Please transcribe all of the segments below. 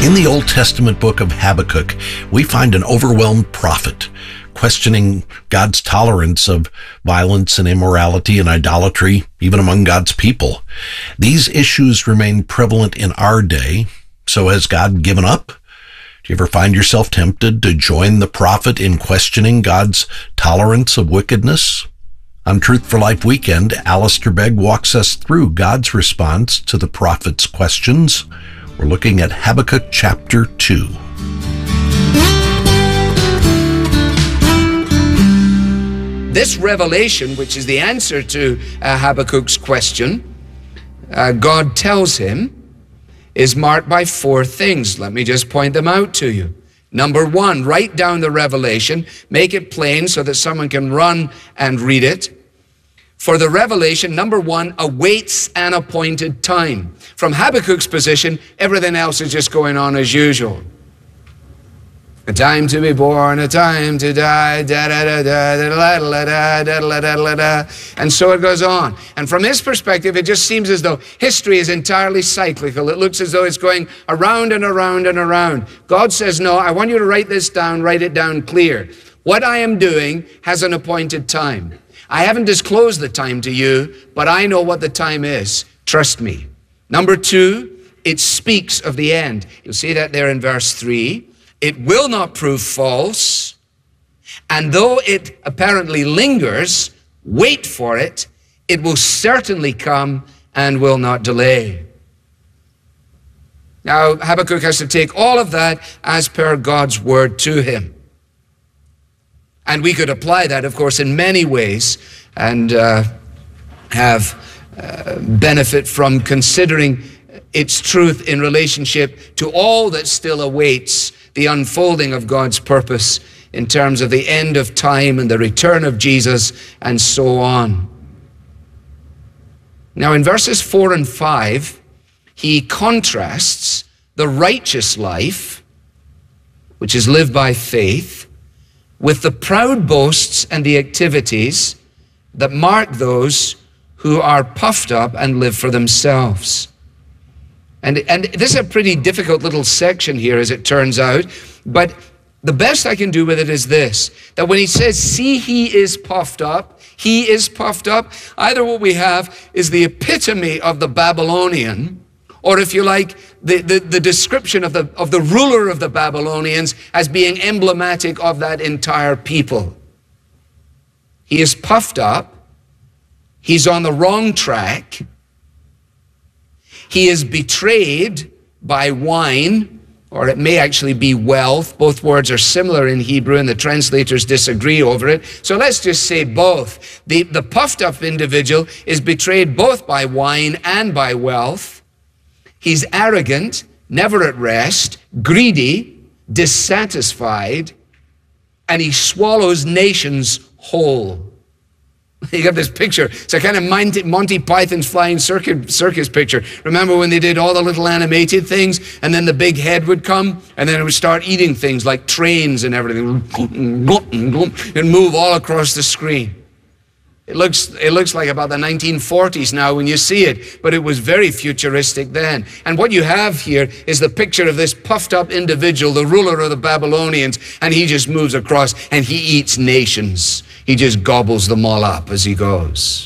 In the Old Testament book of Habakkuk, we find an overwhelmed prophet questioning God's tolerance of violence and immorality and idolatry, even among God's people. These issues remain prevalent in our day. So has God given up? Do you ever find yourself tempted to join the prophet in questioning God's tolerance of wickedness? On Truth for Life Weekend, Alistair Begg walks us through God's response to the prophet's questions. We're looking at Habakkuk chapter 2. This revelation, which is the answer to Habakkuk's question, God tells him, is marked by four things. Let me just point them out to you. Number one, write down the revelation, make it plain so that someone can run and read it. For the revelation, number one, awaits an appointed time. From Habakkuk's position, everything else is just going on as usual. A time to be born, a time to die, and so it goes on. And from his perspective, it just seems as though history is entirely cyclical. It looks as though it's going around and around and around. God says, no, I want you to write this down, write it down clear. What I am doing has an appointed time. I haven't disclosed the time to you, but I know what the time is. Trust me. Number two, it speaks of the end. You'll see that there in verse 3. It will not prove false, and though it apparently lingers, wait for it. It will certainly come and will not delay. Now, Habakkuk has to take all of that as per God's word to him. And we could apply that, of course, in many ways and have benefit from considering its truth in relationship to all that still awaits the unfolding of God's purpose in terms of the end of time and the return of Jesus and so on. Now in verses 4 and 5, he contrasts the righteous life, which is lived by faith, with the proud boasts and the activities that mark those who are puffed up and live for themselves. And this is a pretty difficult little section here, as it turns out, but the best I can do with it is this, that when he says, see, he is puffed up, either what we have is the epitome of the Babylonian, or if you like, the description of the ruler of the Babylonians as being emblematic of that entire people. He is puffed up, he's on the wrong track, he is betrayed by wine, or it may actually be wealth. Both words are similar in Hebrew, and the translators disagree over it. So let's just say both. The puffed up individual is betrayed both by wine and by wealth. He's arrogant, never at rest, greedy, dissatisfied, and he swallows nations whole. You got this picture. It's a kind of Monty Python's Flying Circus picture. Remember when they did all the little animated things, and then the big head would come, and then it would start eating things like trains and everything, and move all across the screen. It looks like about the 1940s now when you see it, but it was very futuristic then. And what you have here is the picture of this puffed up individual, the ruler of the Babylonians, and he just moves across and he eats nations. He just gobbles them all up as he goes.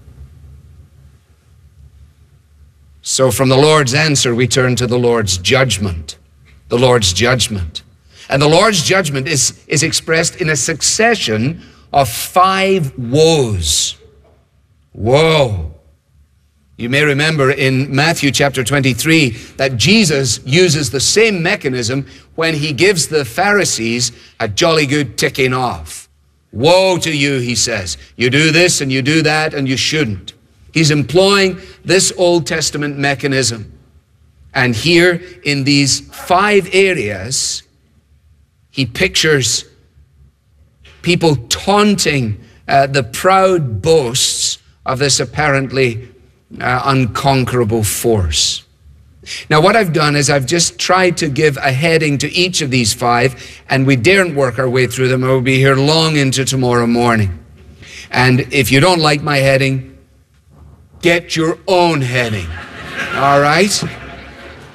So from the Lord's answer, we turn to the Lord's judgment. The Lord's judgment. And the Lord's judgment is expressed in a succession of 5 woes. Woe. You may remember in Matthew chapter 23 that Jesus uses the same mechanism when he gives the Pharisees a jolly good ticking off. Woe to you, he says. You do this and you do that and you shouldn't. He's employing this Old Testament mechanism. And here in these 5 areas, he pictures people taunting the proud boasts of this apparently unconquerable force. Now what I've done is I've just tried to give a heading to each of these 5, and we daren't work our way through them. We'll be here long into tomorrow morning. And if you don't like my heading, get your own heading. All right?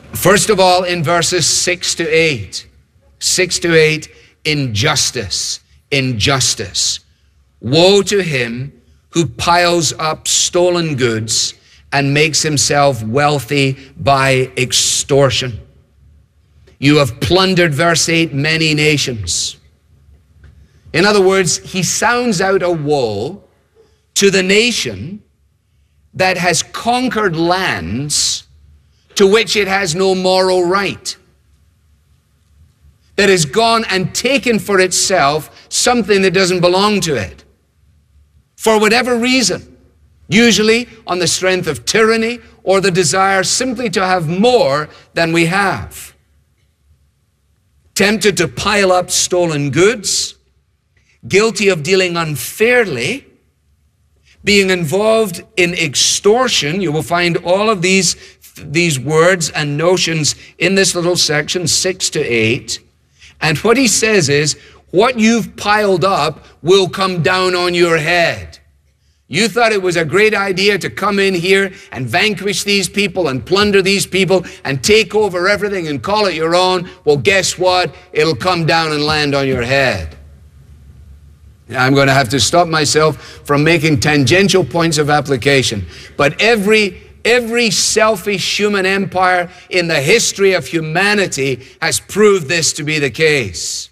First of all, in verses 6 to 8. 6 to 8, injustice. Injustice. Woe to him who piles up stolen goods and makes himself wealthy by extortion. You have plundered, verse 8, many nations. In other words, he sounds out a woe to the nation that has conquered lands to which it has no moral right, that has gone and taken for itself something that doesn't belong to it, for whatever reason, usually on the strength of tyranny or the desire simply to have more than we have. Tempted to pile up stolen goods, guilty of dealing unfairly, being involved in extortion. You will find all of these words and notions in this little section, 6 to 8. And what he says is, what you've piled up will come down on your head. You thought it was a great idea to come in here and vanquish these people and plunder these people and take over everything and call it your own. Well, guess what? It'll come down and land on your head. I'm going to have to stop myself from making tangential points of application. But every selfish human empire in the history of humanity has proved this to be the case.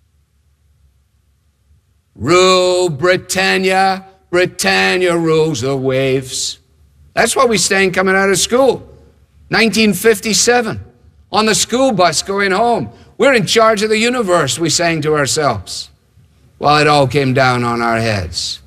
Rule Britannia, Britannia rules the waves. That's what we sang coming out of school. 1957, on the school bus going home. We're in charge of the universe, we sang to ourselves. Well, it all came down on our heads.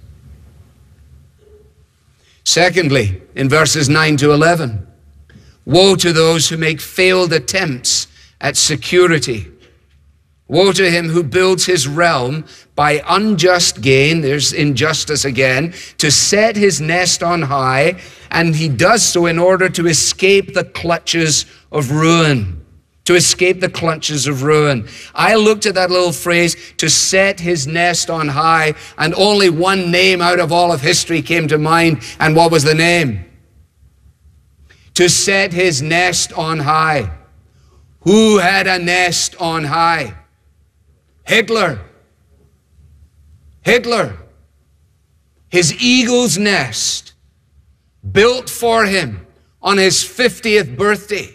Secondly, in verses 9 to 11, woe to those who make failed attempts at security. Woe to him who builds his realm by unjust gain, there's injustice again, to set his nest on high, and he does so in order to escape the clutches of ruin. To escape the clutches of ruin. I looked at that little phrase, to set his nest on high, and only one name out of all of history came to mind, and what was the name? To set his nest on high. Who had a nest on high? Hitler. Hitler. His eagle's nest, built for him on his 50th birthday,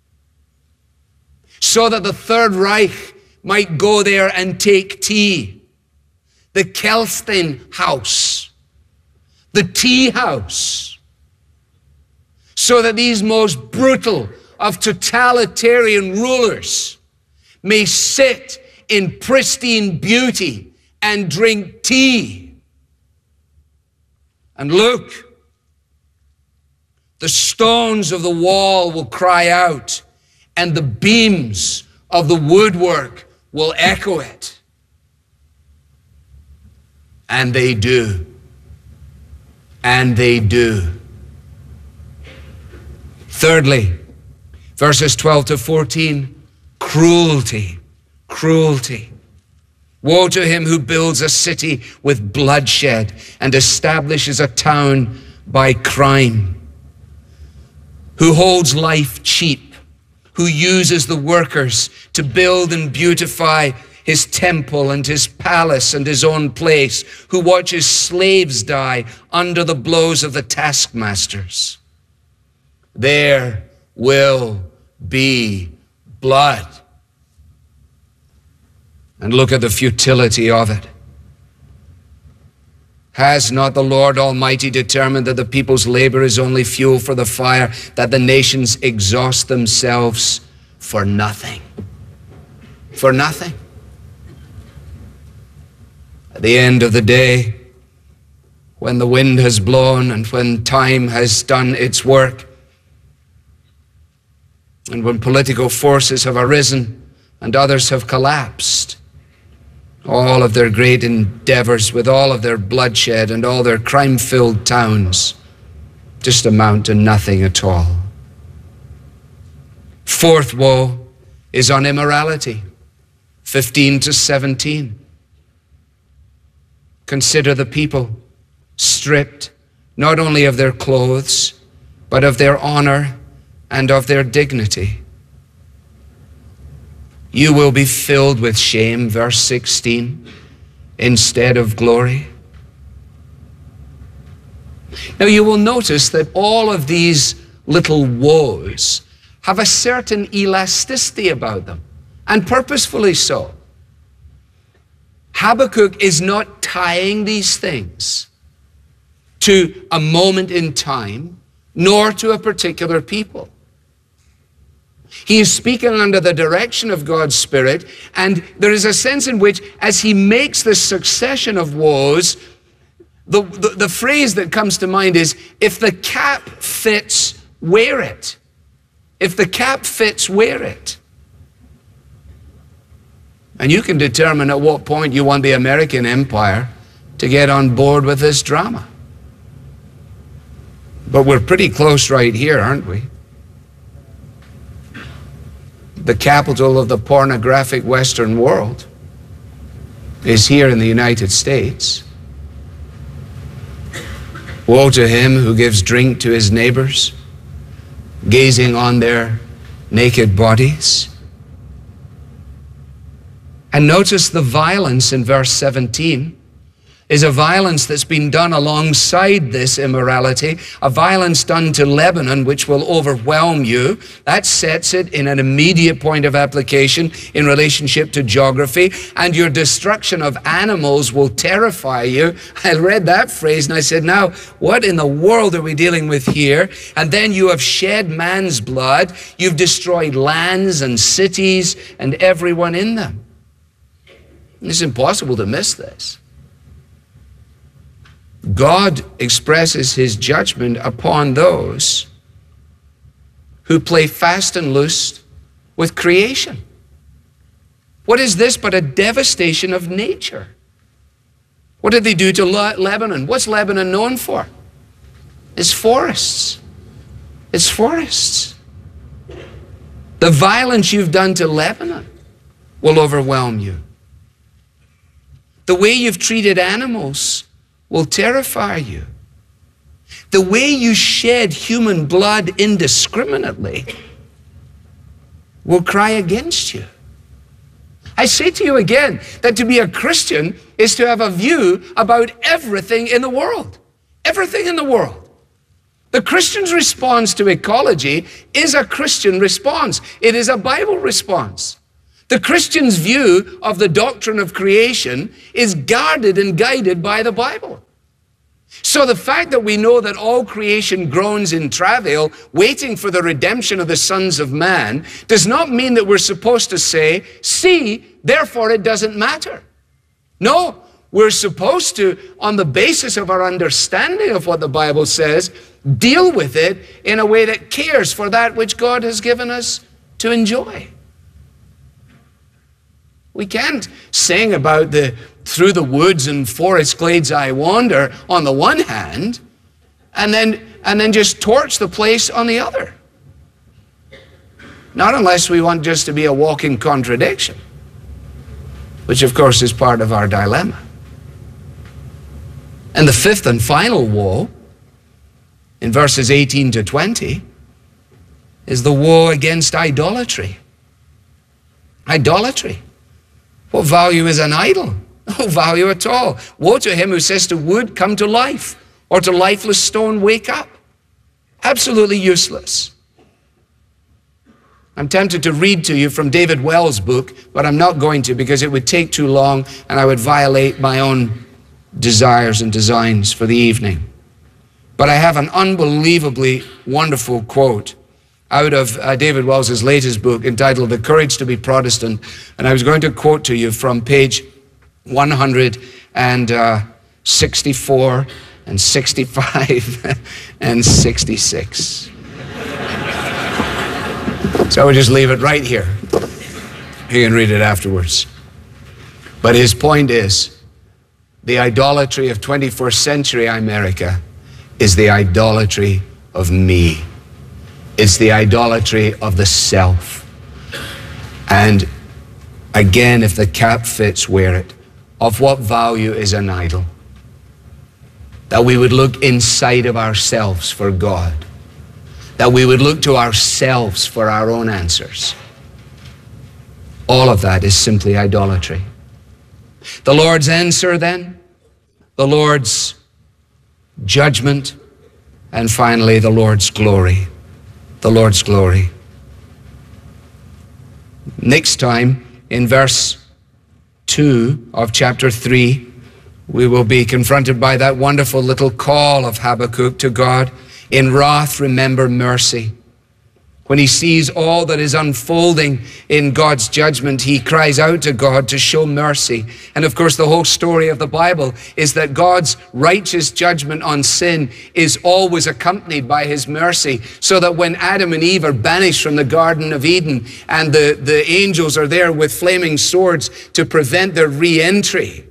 so that the Third Reich might go there and take tea. The Kelstein house, the tea house, so that these most brutal of totalitarian rulers may sit in pristine beauty and drink tea. And look, the stones of the wall will cry out, and the beams of the woodwork will echo it. And they do. And they do. Thirdly, verses 12 to 14, cruelty. Cruelty. Woe to him who builds a city with bloodshed and establishes a town by crime, who holds life cheap, who uses the workers to build and beautify his temple and his palace and his own place, who watches slaves die under the blows of the taskmasters. There will be blood. And look at the futility of it. Has not the Lord Almighty determined that the people's labor is only fuel for the fire, that the nations exhaust themselves for nothing? For nothing. At the end of the day, when the wind has blown and when time has done its work, and when political forces have arisen and others have collapsed, all of their great endeavors with all of their bloodshed and all their crime-filled towns just amount to nothing at all. Fourth woe is on immorality, 15 to 17. Consider the people stripped not only of their clothes, but of their honor and of their dignity. You will be filled with shame, verse 16, instead of glory. Now you will notice that all of these little woes have a certain elasticity about them, and purposefully so. Habakkuk is not tying these things to a moment in time, nor to a particular people. He is speaking under the direction of God's Spirit, and there is a sense in which, as he makes this succession of woes, the phrase that comes to mind is, if the cap fits, wear it. If the cap fits, wear it. And you can determine at what point you want the American empire to get on board with this drama. But we're pretty close right here, aren't we? The capital of the pornographic Western world is here in the United States. Woe to him who gives drink to his neighbors, gazing on their naked bodies. And notice the violence in verse 17 is a violence that's been done alongside this immorality, a violence done to Lebanon which will overwhelm you. That sets it in an immediate point of application in relationship to geography, and your destruction of animals will terrify you. I read that phrase and I said, now, what in the world are we dealing with here? And then you have shed man's blood, you've destroyed lands and cities and everyone in them. It's impossible to miss this. God expresses his judgment upon those who play fast and loose with creation. What is this but a devastation of nature? What did they do to Lebanon? What's Lebanon known for? It's forests. It's forests. The violence you've done to Lebanon will overwhelm you. The way you've treated animals will terrify you. The way you shed human blood indiscriminately will cry against you. I say to you again that to be a Christian is to have a view about everything in the world. Everything in the world. The Christian's response to ecology is a Christian response. It is a Bible response. The Christian's view of the doctrine of creation is guarded and guided by the Bible. So the fact that we know that all creation groans in travail, waiting for the redemption of the sons of man, does not mean that we're supposed to say, see, therefore it doesn't matter. No, we're supposed to, on the basis of our understanding of what the Bible says, deal with it in a way that cares for that which God has given us to enjoy. We can't sing about the through the woods and forest glades I wander on the one hand, and then just torch the place on the other. Not unless we want just to be a walking contradiction, which of course is part of our dilemma. And the fifth and final woe, in verses 18 to 20, is the woe against idolatry. Idolatry. What value is an idol? No value at all. Woe to him who says to wood, come to life, or to lifeless stone, wake up. Absolutely useless. I'm tempted to read to you from David Wells' book, but I'm not going to because it would take too long and I would violate my own desires and designs for the evening. But I have an unbelievably wonderful quote out of David Wells' latest book entitled The Courage to be Protestant. And I was going to quote to you from page 164 and 65 and 66. So I would just leave it right here. You can read it afterwards. But his point is, the idolatry of 21st century America is the idolatry of me. It's the idolatry of the self. And again, if the cap fits, wear it. Of what value is an idol? That we would look inside of ourselves for God. That we would look to ourselves for our own answers. All of that is simply idolatry. The Lord's answer then, the Lord's judgment, and finally the Lord's glory. The Lord's glory. Next time, in verse 2 of chapter 3, we will be confronted by that wonderful little call of Habakkuk to God. In wrath, remember mercy. When he sees all that is unfolding in God's judgment, he cries out to God to show mercy. And of course, the whole story of the Bible is that God's righteous judgment on sin is always accompanied by his mercy. So that when Adam and Eve are banished from the Garden of Eden and the angels are there with flaming swords to prevent their re-entry,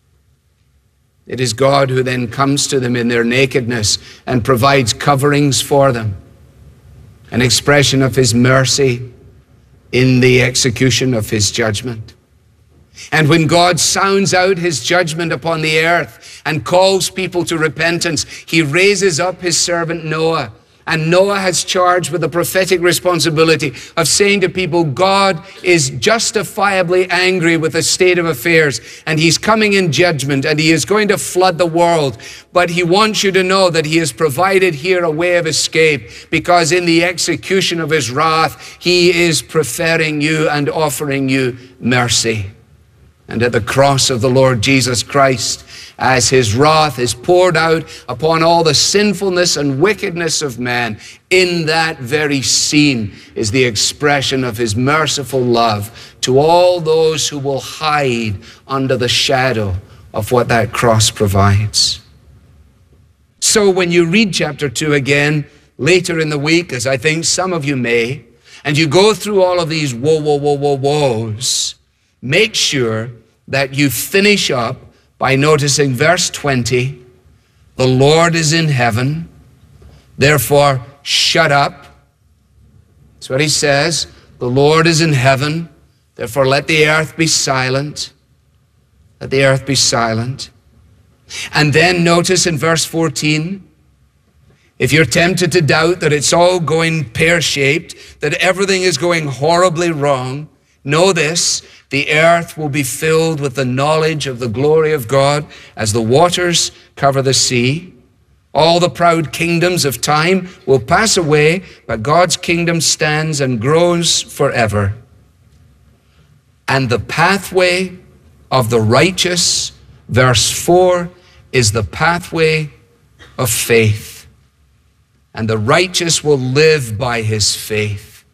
it is God who then comes to them in their nakedness and provides coverings for them. An expression of his mercy in the execution of his judgment. And when God sounds out his judgment upon the earth and calls people to repentance, he raises up his servant Noah. And Noah has charged with the prophetic responsibility of saying to people, God is justifiably angry with the state of affairs, and he's coming in judgment, and he is going to flood the world. But he wants you to know that he has provided here a way of escape, because in the execution of his wrath, he is preferring you and offering you mercy. And at the cross of the Lord Jesus Christ, as his wrath is poured out upon all the sinfulness and wickedness of man, in that very scene is the expression of his merciful love to all those who will hide under the shadow of what that cross provides. So when you read chapter 2 again later in the week, as I think some of you may, and you go through all of these woes, make sure that you finish up by noticing verse 20, the Lord is in heaven, therefore shut up. That's what he says. The Lord is in heaven, therefore let the earth be silent. Let the earth be silent. And then notice in verse 14, if you're tempted to doubt that it's all going pear-shaped, that everything is going horribly wrong, know this: the earth will be filled with the knowledge of the glory of God as the waters cover the sea. All the proud kingdoms of time will pass away, but God's kingdom stands and grows forever. And the pathway of the righteous, verse 4, is the pathway of faith. And the righteous will live by his faith.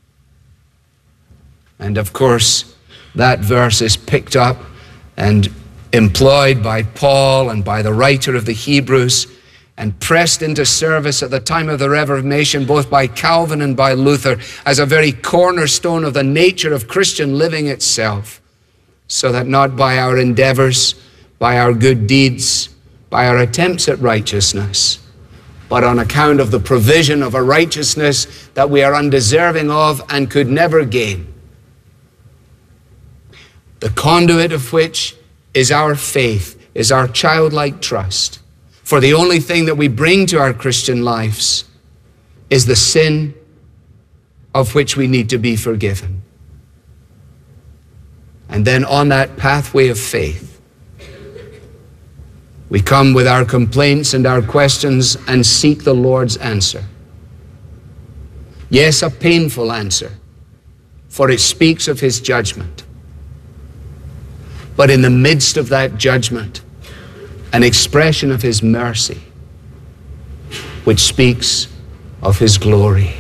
And of course, that verse is picked up and employed by Paul and by the writer of the Hebrews and pressed into service at the time of the Reformation, both by Calvin and by Luther, as a very cornerstone of the nature of Christian living itself, so that not by our endeavors, by our good deeds, by our attempts at righteousness, but on account of the provision of a righteousness that we are undeserving of and could never gain, the conduit of which is our faith, is our childlike trust. For the only thing that we bring to our Christian lives is the sin of which we need to be forgiven. And then on that pathway of faith, we come with our complaints and our questions and seek the Lord's answer. Yes, a painful answer, for it speaks of his judgment. But in the midst of that judgment, an expression of his mercy, which speaks of his glory.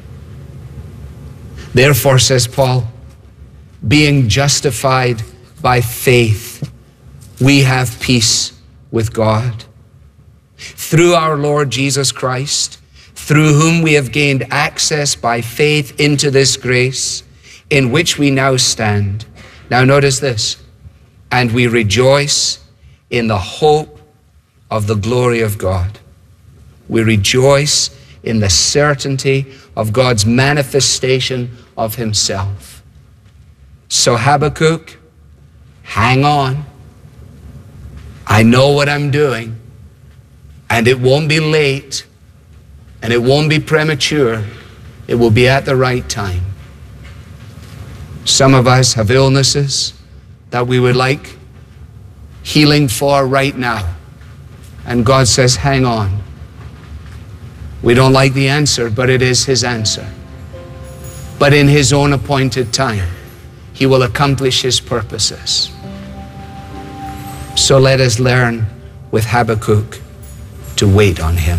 Therefore, says Paul, being justified by faith, we have peace with God. Through our Lord Jesus Christ, through whom we have gained access by faith into this grace in which we now stand. Now notice this. And we rejoice in the hope of the glory of God. We rejoice in the certainty of God's manifestation of himself. So Habakkuk, hang on. I know what I'm doing, and it won't be late, and it won't be premature. It will be at the right time. Some of us have illnesses that we would like healing for right now. And God says, hang on. We don't like the answer, but it is His answer. But in His own appointed time, He will accomplish His purposes. So let us learn with Habakkuk to wait on Him.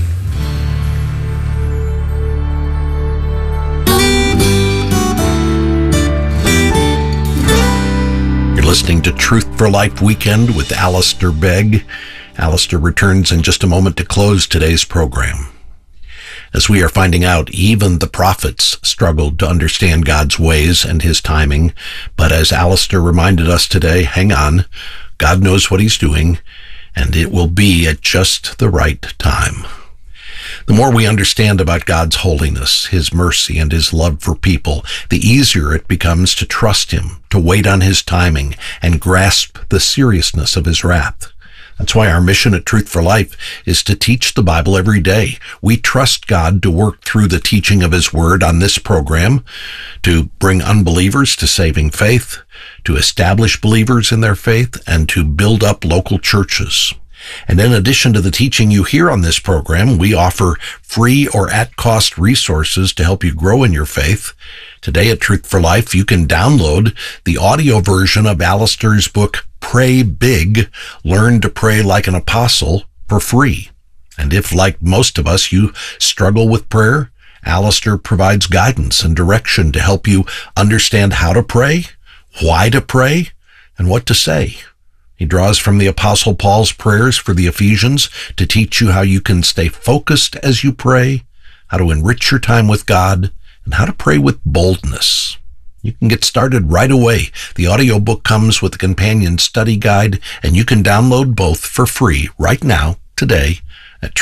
Listening to Truth for Life Weekend with Alistair Begg. Alistair returns in just a moment to close today's program. As we are finding out, even the prophets struggled to understand God's ways and His timing. But as Alistair reminded us today, hang on, God knows what He's doing, and it will be at just the right time. The more we understand about God's holiness, His mercy, and His love for people, the easier it becomes to trust Him, to wait on His timing, and grasp the seriousness of His wrath. That's why our mission at Truth for Life is to teach the Bible every day. We trust God to work through the teaching of His Word on this program, to bring unbelievers to saving faith, to establish believers in their faith, and to build up local churches. And in addition to the teaching you hear on this program, we offer free or at-cost resources to help you grow in your faith. Today at Truth for Life, you can download the audio version of Alistair's book, Pray Big, Learn to Pray Like an Apostle, for free. And if, like most of us, you struggle with prayer, Alistair provides guidance and direction to help you understand how to pray, why to pray, and what to say. He draws from the Apostle Paul's prayers for the Ephesians to teach you how you can stay focused as you pray, how to enrich your time with God, and how to pray with boldness. You can get started right away. The audiobook comes with a companion study guide, and you can download both for free right now, today, at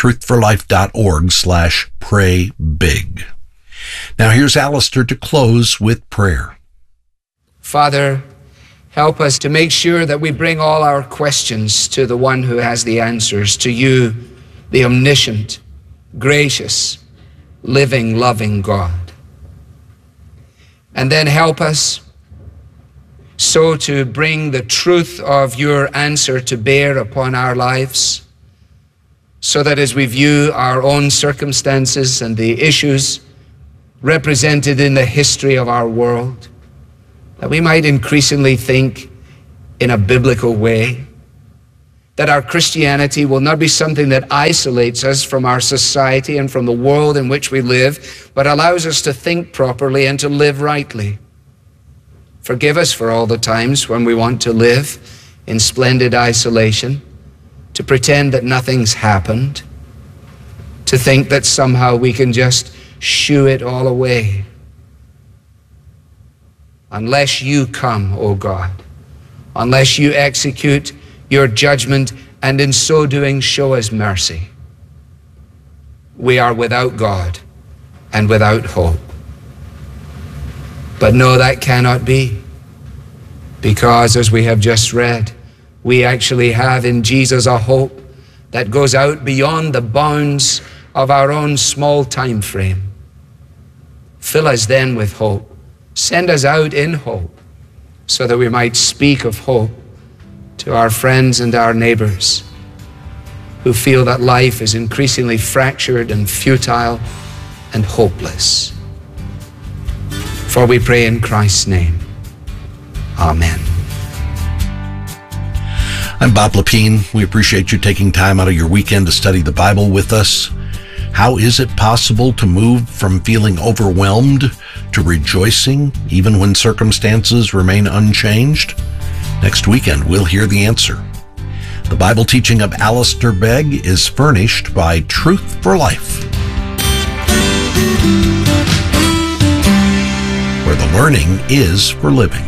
truthforlife.org/praybig. Now here's Alistair to close with prayer. Father, help us to make sure that we bring all our questions to the one who has the answers, to you, the omniscient, gracious, living, loving God. And then help us so to bring the truth of your answer to bear upon our lives, so that as we view our own circumstances and the issues represented in the history of our world, that we might increasingly think in a biblical way, that our Christianity will not be something that isolates us from our society and from the world in which we live, but allows us to think properly and to live rightly. Forgive us for all the times when we want to live in splendid isolation, to pretend that nothing's happened, to think that somehow we can just shoo it all away. Unless you come, O God, unless you execute your judgment and in so doing show us mercy, we are without God and without hope. But no, that cannot be, because as we have just read, we actually have in Jesus a hope that goes out beyond the bounds of our own small time frame. Fill us then with hope. Send us out in hope, so that we might speak of hope to our friends and our neighbors who feel that life is increasingly fractured and futile and hopeless. For we pray in Christ's name. Amen. I'm Bob Lepine. We appreciate you taking time out of your weekend to study the Bible with us. How is it possible to move from feeling overwhelmed to rejoicing even when circumstances remain unchanged? Next weekend, we'll hear the answer. The Bible teaching of Alistair Begg is furnished by Truth for Life, where the learning is for living.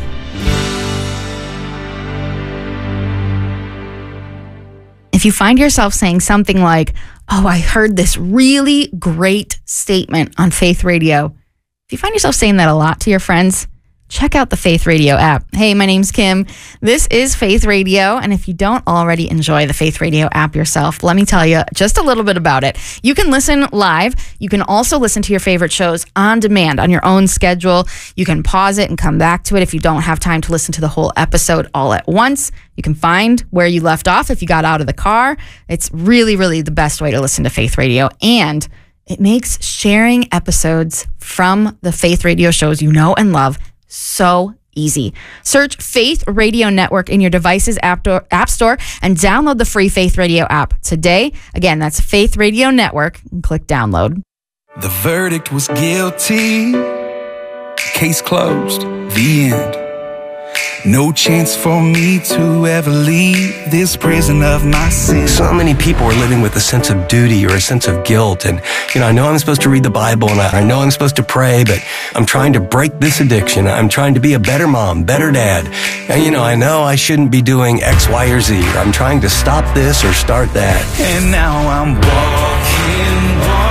If you find yourself saying something like, "Oh, I heard this really great statement on Faith Radio," if you find yourself saying that a lot to your friends, check out the Faith Radio app. Hey, my name's Kim. This is Faith Radio, and if you don't already enjoy the Faith Radio app yourself, let me tell you just a little bit about it. You can listen live. You can also listen to your favorite shows on demand on your own schedule. You can pause it and come back to it if you don't have time to listen to the whole episode all at once. You can find where you left off if you got out of the car. It's really, really the best way to listen to Faith Radio, and it makes sharing episodes from the Faith Radio shows you know and love so easy. Search Faith Radio Network in your device's app store and download the free Faith Radio app today. Again, that's Faith Radio Network, and click download. The verdict was guilty. Case closed. The end. No chance for me to ever leave this prison of my sin. So many people are living with a sense of duty or a sense of guilt. And, I know I'm supposed to read the Bible and I know I'm supposed to pray, but I'm trying to break this addiction. I'm trying to be a better mom, better dad. And, I know I shouldn't be doing X, Y, or Z. Or I'm trying to stop this or start that. And now I'm walking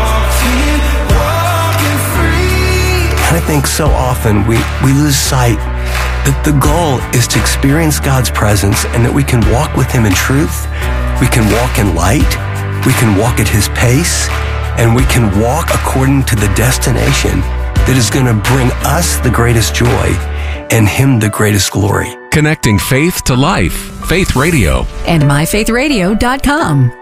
free. And I think so often we lose sight that the goal is to experience God's presence and that we can walk with Him in truth, we can walk in light, we can walk at His pace, and we can walk according to the destination that is going to bring us the greatest joy and Him the greatest glory. Connecting faith to life. Faith Radio. And myfaithradio.com.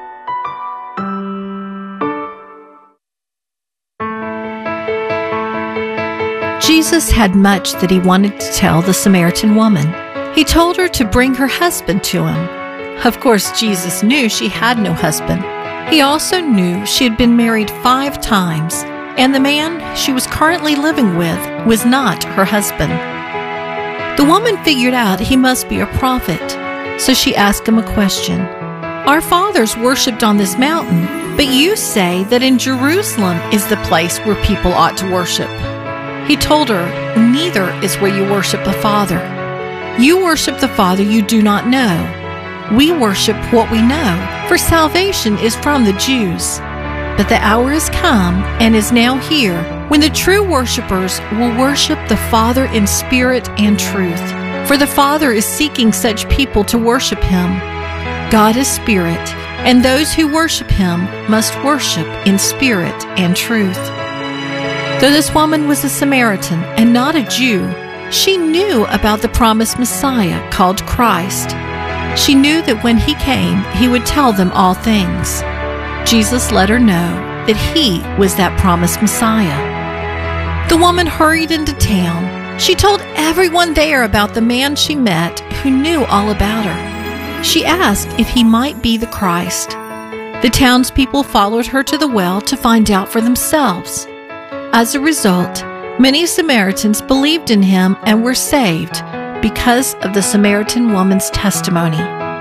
Jesus had much that he wanted to tell the Samaritan woman. He told her to bring her husband to him. Of course, Jesus knew she had no husband. He also knew she had been married 5 times, and the man she was currently living with was not her husband. The woman figured out he must be a prophet, so she asked him a question. Our fathers worshipped on this mountain, but you say that in Jerusalem is the place where people ought to worship. He told her, neither is where you worship the Father. You worship the Father you do not know. We worship what we know, for salvation is from the Jews. But the hour is come, and is now here, when the true worshipers will worship the Father in spirit and truth. For the Father is seeking such people to worship Him. God is spirit, and those who worship Him must worship in spirit and truth. Though this woman was a Samaritan and not a Jew, she knew about the promised Messiah called Christ. She knew that when He came, He would tell them all things. Jesus let her know that He was that promised Messiah. The woman hurried into town. She told everyone there about the man she met who knew all about her. She asked if he might be the Christ. The townspeople followed her to the well to find out for themselves. As a result, many Samaritans believed in Him and were saved because of the Samaritan woman's testimony.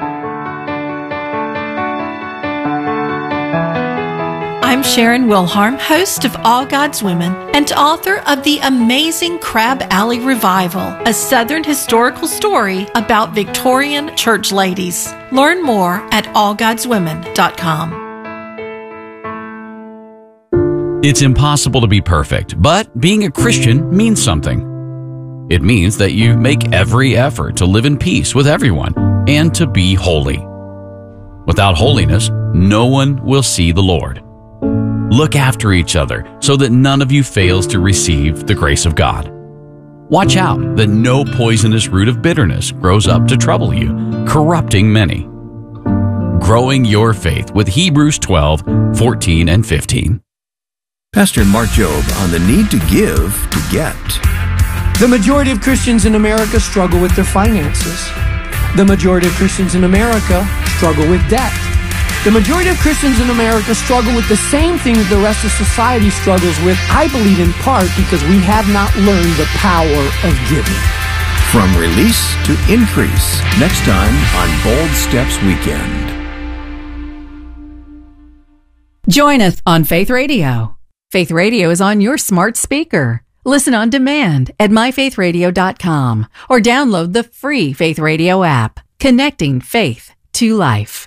I'm Sharon Wilharm, host of All God's Women and author of The Amazing Crab Alley Revival, a Southern historical story about Victorian church ladies. Learn more at allgodswomen.com. It's impossible to be perfect, but being a Christian means something. It means that you make every effort to live in peace with everyone and to be holy. Without holiness, no one will see the Lord. Look after each other so that none of you fails to receive the grace of God. Watch out that no poisonous root of bitterness grows up to trouble you, corrupting many. Growing your faith with Hebrews 12, 14, and 15. Pastor Mark Jobe on the need to give to get. The majority of Christians in America struggle with their finances. The majority of Christians in America struggle with debt. The majority of Christians in America struggle with the same things the rest of society struggles with, I believe in part because we have not learned the power of giving. From release to increase, next time on Bold Steps Weekend. Join us on Faith Radio. Faith Radio is on your smart speaker. Listen on demand at myfaithradio.com or download the free Faith Radio app, connecting faith to life.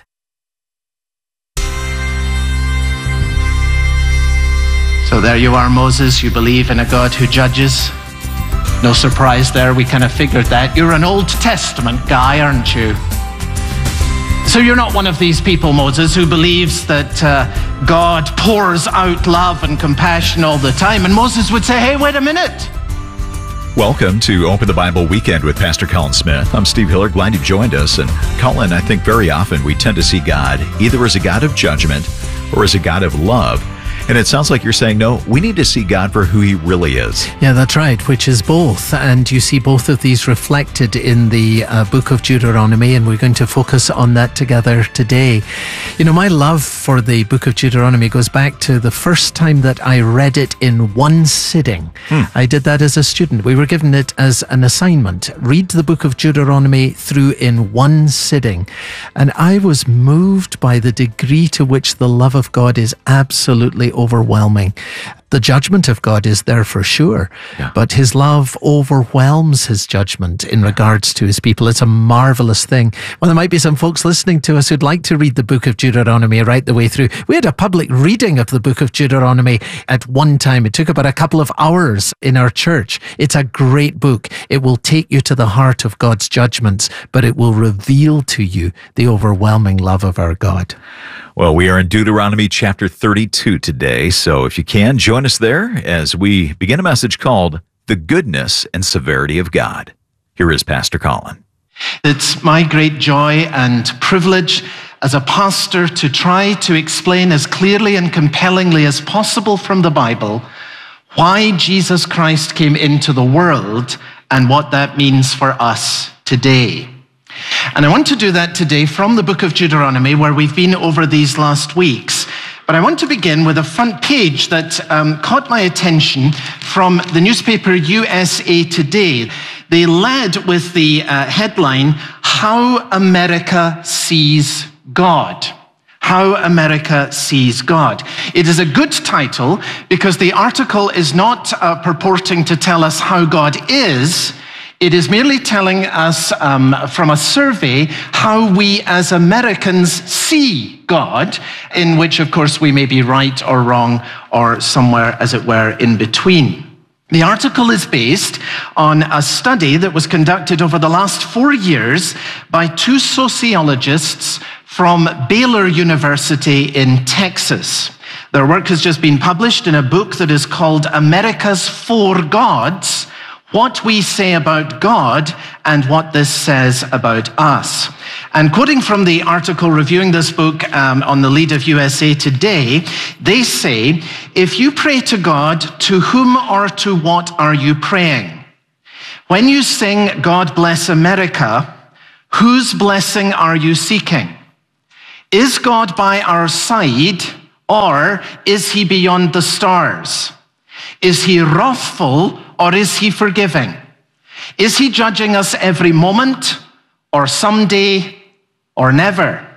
So there you are, Moses. You believe in a God who judges. No surprise there, we kind of figured that. You're an Old Testament guy, aren't you? So you're not one of these people, Moses, who believes that God pours out love and compassion all the time. And Moses would say, hey, wait a minute. Welcome to Open the Bible Weekend with Pastor Colin Smith. I'm Steve Hiller. Glad you've joined us. And Colin, I think very often we tend to see God either as a God of judgment or as a God of love. And it sounds like you're saying, no, we need to see God for who he really is. Yeah, that's right, which is both. And you see both of these reflected in the book of Deuteronomy, and we're going to focus on that together today. You know, my love for the book of Deuteronomy goes back to the first time that I read it in one sitting. I did that as a student. We were given it as an assignment. Read the book of Deuteronomy through in one sitting. And I was moved by the degree to which the love of God is absolutely overwhelming. The judgment of God is there for sure, but his love overwhelms his judgment in regards to his people. It's a marvelous thing. Well, there might be some folks listening to us who'd like to read the book of Deuteronomy right the way through. We had a public reading of the book of Deuteronomy at one time. It took about a couple of hours in our church. It's a great book. It will take you to the heart of God's judgments, but it will reveal to you the overwhelming love of our God. Well, we are in Deuteronomy chapter 32 today, so if you can, join us there as we begin a message called The Goodness and Severity of God. Here is Pastor Colin. It's my great joy and privilege as a pastor to try to explain as clearly and compellingly as possible from the Bible why Jesus Christ came into the world and what that means for us today. And I want to do that today from the book of Deuteronomy, where we've been over these last weeks. But I want to begin with a front page that caught my attention from the newspaper USA Today. They led with the headline, How America Sees God. How America Sees God. It is a good title because the article is not purporting to tell us how God is. It is merely telling us from a survey how we as Americans see God, in which, of course, we may be right or wrong or somewhere, as it were, in between. The article is based on a study that was conducted over the last 4 years by two sociologists from Baylor University in Texas. Their work has just been published in a book that is called America's Four Gods: What We Say About God and What This Says About Us. And quoting from the article reviewing this book on the lead of USA Today, they say, if you pray to God, to whom or to what are you praying? When you sing, God Bless America, whose blessing are you seeking? Is God by our side, or is he beyond the stars? Is he wrathful, or is he forgiving? Is he judging us every moment, or someday, or never?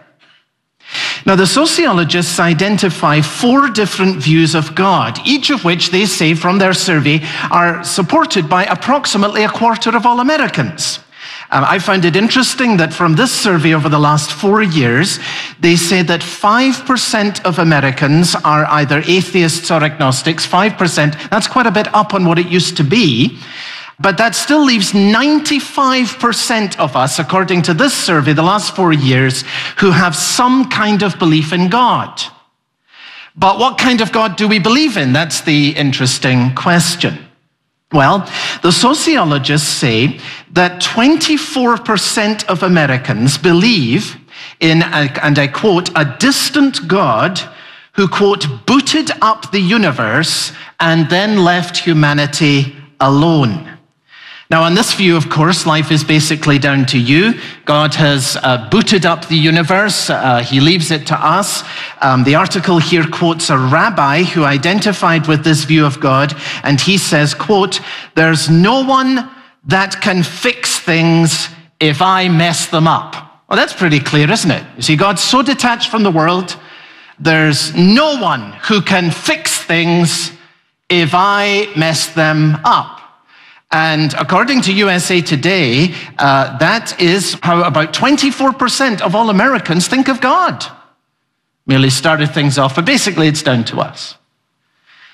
Now, the sociologists identify 4 different views of God, each of which they say from their survey are supported by approximately a quarter of all Americans. I found it interesting that from this survey over the last 4 years, they say that 5% of Americans are either atheists or agnostics. 5%, that's quite a bit up on what it used to be. But that still leaves 95% of us, according to this survey, the last 4 years, who have some kind of belief in God. But what kind of God do we believe in? That's the interesting question. Well, the sociologists say that 24% of Americans believe in, and I quote, a distant God who, quote, booted up the universe and then left humanity alone. Now, on this view, of course, life is basically down to you. God has booted up the universe. He leaves it to us. The article here quotes a rabbi who identified with this view of God, and he says, quote, there's no one that can fix things if I mess them up. Well, that's pretty clear, isn't it? You see, God's so detached from the world, there's no one who can fix things if I mess them up. And according to USA Today, that is how about 24% of all Americans think of God. Merely started things off, but basically it's down to us.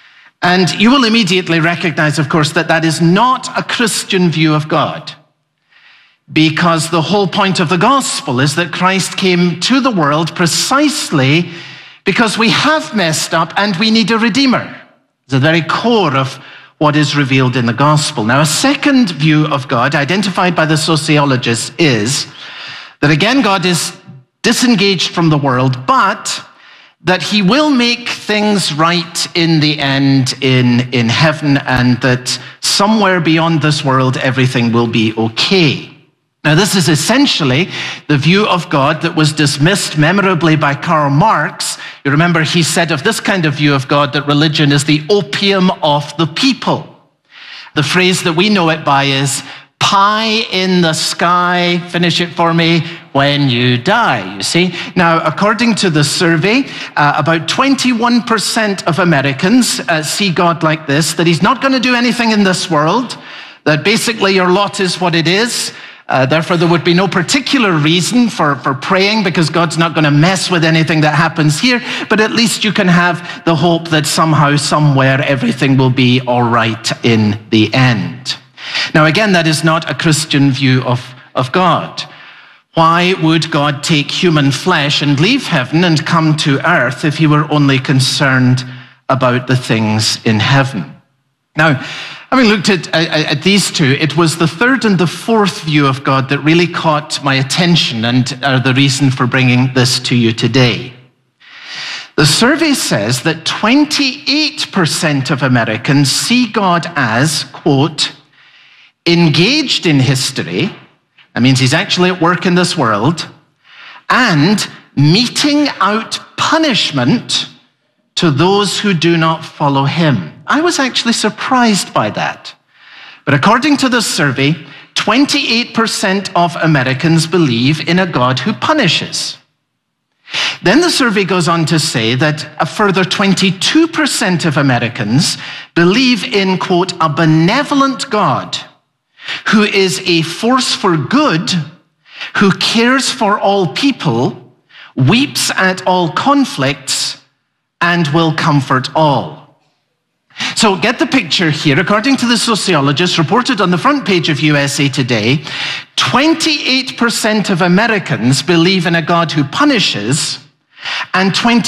And you will immediately recognize, of course, that that is not a Christian view of God. Because the whole point of the gospel is that Christ came to the world precisely because we have messed up and we need a redeemer. It's the very core of what is revealed in the gospel. Now, a second view of God, identified by the sociologists, is that again, God is disengaged from the world, but that he will make things right in the end in heaven, and that somewhere beyond this world, everything will be okay. Now, this is essentially the view of God that was dismissed memorably by Karl Marx. You remember he said of this kind of view of God that religion is the opium of the people. The phrase that we know it by is, pie in the sky, finish it for me, when you die, you see. Now, according to the survey, about 21% of Americans see God like this, that he's not going to do anything in this world, that basically your lot is what it is. Therefore, there would be no particular reason for praying because God's not going to mess with anything that happens here, but at least you can have the hope that somehow, somewhere, everything will be all right in the end. Now, again, that is not a Christian view of God. Why would God take human flesh and leave heaven and come to earth if he were only concerned about the things in heaven? Now, having looked at these two, it was the third and the fourth view of God that really caught my attention and are the reason for bringing this to you today. The survey says that 28% of Americans see God as, quote, engaged in history, that means he's actually at work in this world, and meting out punishment to those who do not follow him. I was actually surprised by that. But according to this survey, 28% of Americans believe in a God who punishes. Then the survey goes on to say that a further 22% of Americans believe in, quote, a benevolent God who is a force for good, who cares for all people, weeps at all conflicts, and will comfort all. So get the picture here. According to the sociologists reported on the front page of USA Today, 28% of Americans believe in a God who punishes, and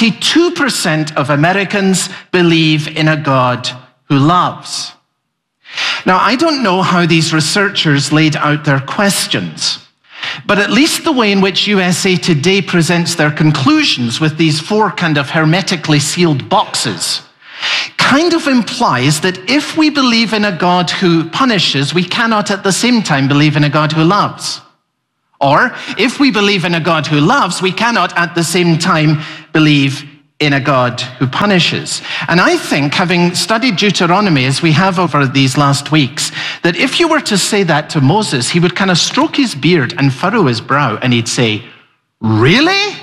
22% of Americans believe in a God who loves. Now, I don't know how these researchers laid out their questions, but at least the way in which USA Today presents their conclusions with these four kind of hermetically sealed boxes kind of implies that if we believe in a God who punishes, we cannot at the same time believe in a God who loves. Or if we believe in a God who loves, we cannot at the same time believe in a God who punishes. And I think, having studied Deuteronomy as we have over these last weeks, that if you were to say that to Moses, he would kind of stroke his beard and furrow his brow, and he'd say, really?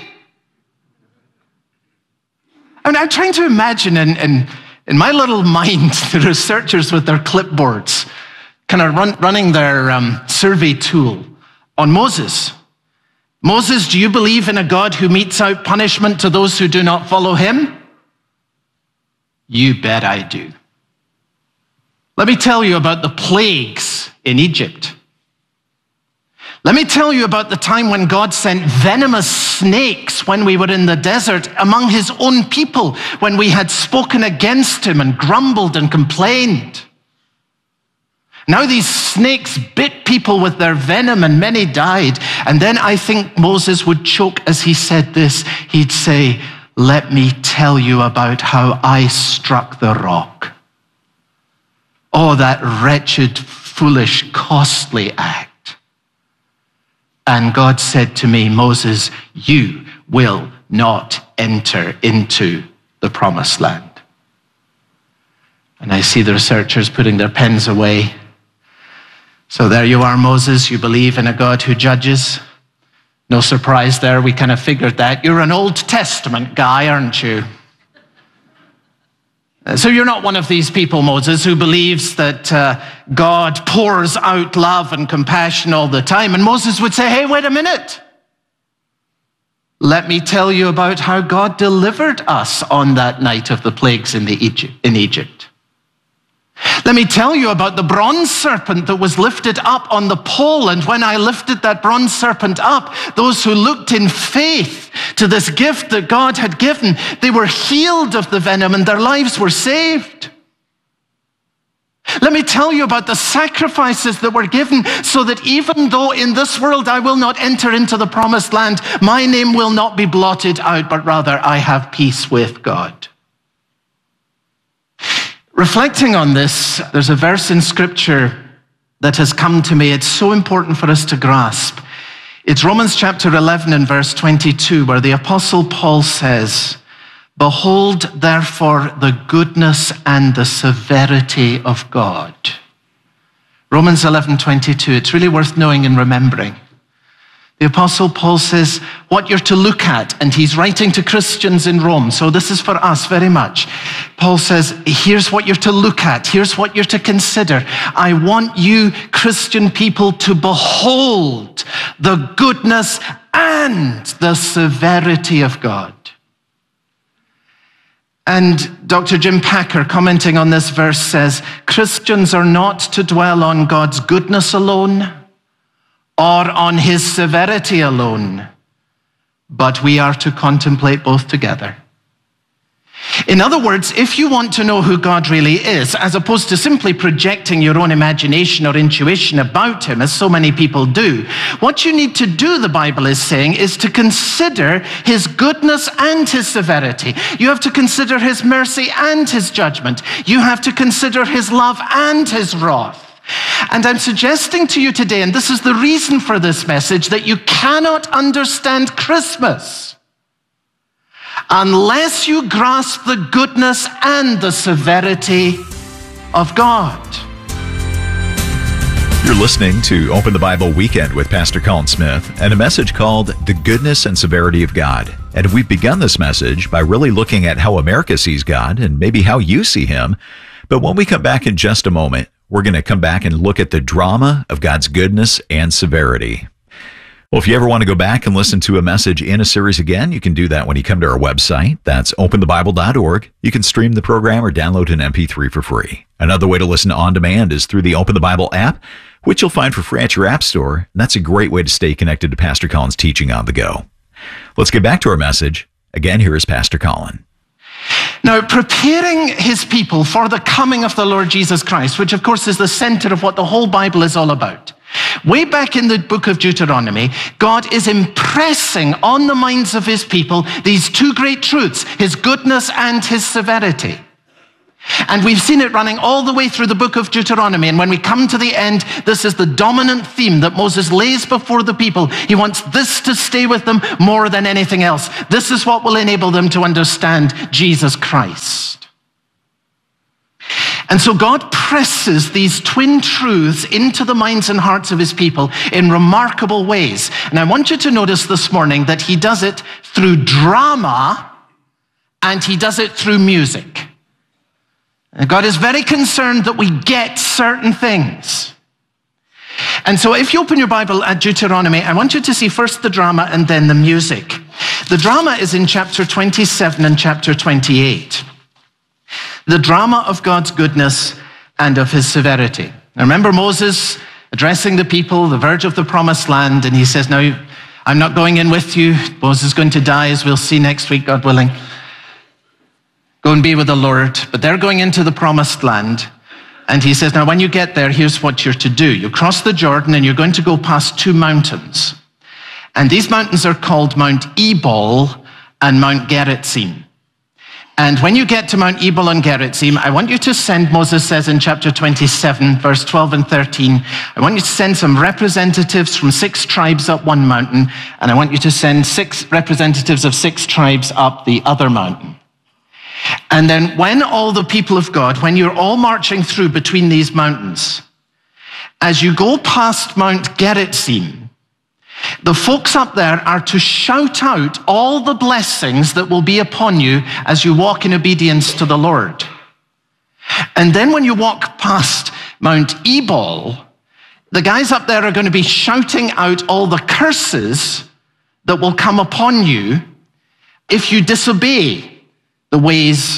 And I'm trying to imagine in my little mind, the researchers with their clipboards, kind of running their survey tool on Moses. Moses, do you believe in a God who metes out punishment to those who do not follow him? You bet I do. Let me tell you about the plagues in Egypt. Let me tell you about the time when God sent venomous snakes when we were in the desert among his own people, when we had spoken against him and grumbled and complained. Now these snakes bit people with their venom and many died. And then I think Moses would choke as he said this. He'd say, let me tell you about how I struck the rock. Oh, that wretched, foolish, costly act. And God said to me, Moses, you will not enter into the promised land. And I see the researchers putting their pens away. So there you are, Moses. You believe in a God who judges. No surprise there. We kind of figured that. You're an Old Testament guy, aren't you? So you're not one of these people, Moses, who believes that God pours out love and compassion all the time. And Moses would say, hey, wait a minute. Let me tell you about how God delivered us on that night of the plagues in Egypt. Let me tell you about the bronze serpent that was lifted up on the pole. And when I lifted that bronze serpent up, those who looked in faith to this gift that God had given, they were healed of the venom and their lives were saved. Let me tell you about the sacrifices that were given so that even though in this world I will not enter into the promised land, my name will not be blotted out, but rather I have peace with God. Reflecting on this, there's a verse in Scripture that has come to me. It's so important for us to grasp. It's Romans chapter 11 and verse 22, where the Apostle Paul says, "Behold, therefore, the goodness and the severity of God." Romans 11:22. It's really worth knowing and remembering. The Apostle Paul says what you're to look at, and he's writing to Christians in Rome, so this is for us very much. Paul says, here's what you're to look at, here's what you're to consider. I want you, Christian people, to behold the goodness and the severity of God. And Dr. Jim Packer, commenting on this verse, says, Christians are not to dwell on God's goodness alone, or on his severity alone, but we are to contemplate both together. In other words, if you want to know who God really is, as opposed to simply projecting your own imagination or intuition about him, as so many people do, what you need to do, the Bible is saying, is to consider his goodness and his severity. You have to consider his mercy and his judgment. You have to consider his love and his wrath. And I'm suggesting to you today, and this is the reason for this message, that you cannot understand Christmas unless you grasp the goodness and the severity of God. You're listening to Open the Bible Weekend with Pastor Colin Smith and a message called The Goodness and Severity of God. And we've begun this message by really looking at how America sees God and maybe how you see him. But when we come back in just a moment, we're going to come back and look at the drama of God's goodness and severity. Well, if you ever want to go back and listen to a message in a series again, you can do that when you come to our website. That's openthebible.org. You can stream the program or download an MP3 for free. Another way to listen on demand is through the Open the Bible app, which you'll find for free at your app store. And that's a great way to stay connected to Pastor Colin's teaching on the go. Let's get back to our message. Again, here is Pastor Colin. Now, preparing his people for the coming of the Lord Jesus Christ, which of course is the center of what the whole Bible is all about. Way back in the book of Deuteronomy, God is impressing on the minds of his people these two great truths, his goodness and his severity. And we've seen it running all the way through the book of Deuteronomy. And when we come to the end, this is the dominant theme that Moses lays before the people. He wants this to stay with them more than anything else. This is what will enable them to understand Jesus Christ. And so God presses these twin truths into the minds and hearts of his people in remarkable ways. And I want you to notice this morning that he does it through drama and he does it through music. And God is very concerned that we get certain things. And so if you open your Bible at Deuteronomy, I want you to see first the drama and then the music. The drama is in chapter 27 and chapter 28. The drama of God's goodness and of his severity. Now remember Moses addressing the people, the verge of the promised land, and he says, now, I'm not going in with you. Moses is going to die, as we'll see next week, God willing. Go and be with the Lord. But they're going into the promised land. And he says, now when you get there, here's what you're to do. You cross the Jordan and you're going to go past two mountains. And these mountains are called Mount Ebal and Mount Gerizim. And when you get to Mount Ebal and Gerizim, I want you to send, Moses says in chapter 27, verse 12 and 13, I want you to send some representatives from 6 tribes up one mountain, and I want you to send 6 representatives of 6 tribes up the other mountain. And then when all the people of God, when you're all marching through between these mountains, as you go past Mount Gerizim, the folks up there are to shout out all the blessings that will be upon you as you walk in obedience to the Lord. And then when you walk past Mount Ebal, the guys up there are going to be shouting out all the curses that will come upon you if you disobey the ways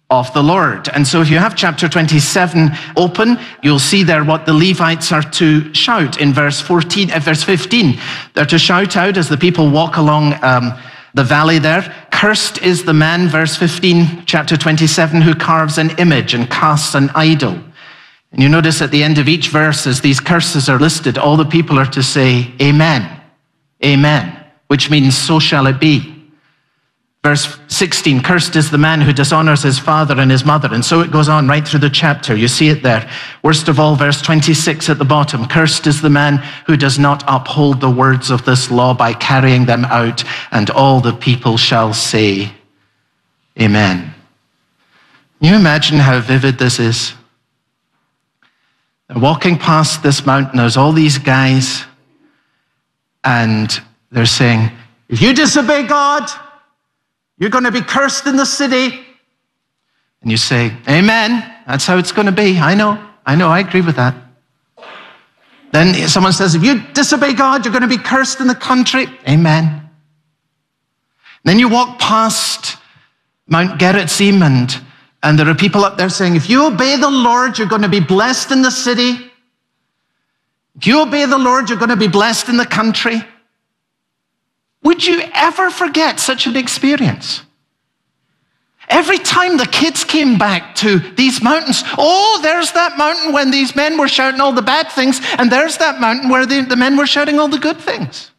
of the Lord. And so if you have chapter 27 open, you'll see there what the Levites are to shout in verse 15. They're to shout out as the people walk along the valley there. Cursed is the man, verse 15, chapter 27, who carves an image and casts an idol. And you notice at the end of each verse, as these curses are listed, all the people are to say, Amen, Amen, which means so shall it be. Verse 16, cursed is the man who dishonors his father and his mother. And so it goes on right through the chapter. You see it there. Worst of all, verse 26 at the bottom, cursed is the man who does not uphold the words of this law by carrying them out. And all the people shall say, Amen. Can you imagine how vivid this is? They're walking past this mountain. There's all these guys. And they're saying, if you disobey God, you're going to be cursed in the city. And you say, Amen. That's how it's going to be. I know, I agree with that. Then someone says, if you disobey God, you're going to be cursed in the country. Amen. Then you walk past Mount Gerizim, and there are people up there saying, if you obey the Lord, you're going to be blessed in the city. If you obey the Lord, you're going to be blessed in the country. Would you ever forget such an experience? Every time the kids came back to these mountains, oh, there's that mountain when these men were shouting all the bad things, and there's that mountain where the men were shouting all the good things.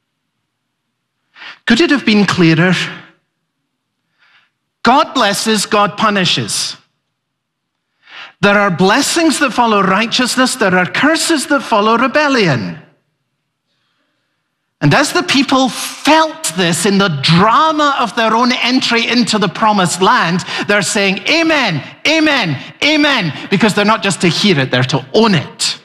Could it have been clearer? God blesses, God punishes. There are blessings that follow righteousness, there are curses that follow rebellion. And as the people felt this in the drama of their own entry into the promised land, they're saying, Amen, Amen, Amen, because they're not just to hear it, they're to own it.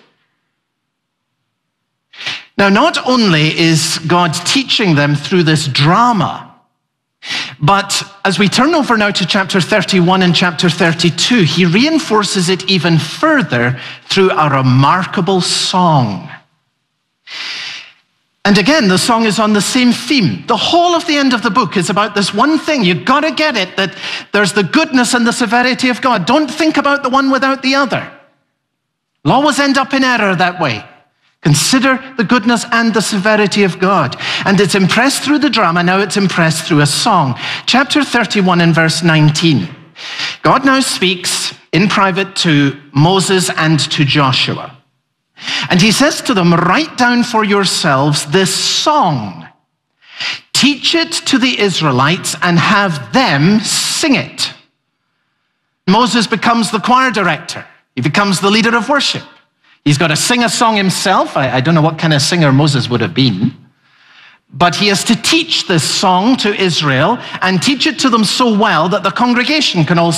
Now, not only is God teaching them through this drama, but as we turn over now to chapter 31 and chapter 32, he reinforces it even further through a remarkable song. And again, the song is on the same theme. The whole of the end of the book is about this one thing. You've got to get it, that there's the goodness and the severity of God. Don't think about the one without the other. You'll always end up in error that way. Consider the goodness and the severity of God. And it's impressed through the drama, now it's impressed through a song. Chapter 31 and verse 19. God now speaks in private to Moses and to Joshua. And he says to them, write down for yourselves this song. Teach it to the Israelites and have them sing it. Moses becomes the choir director. He becomes the leader of worship. He's got to sing a song himself. I don't know what kind of singer Moses would have been. But he has to teach this song to Israel and teach it to them so well that the congregation can all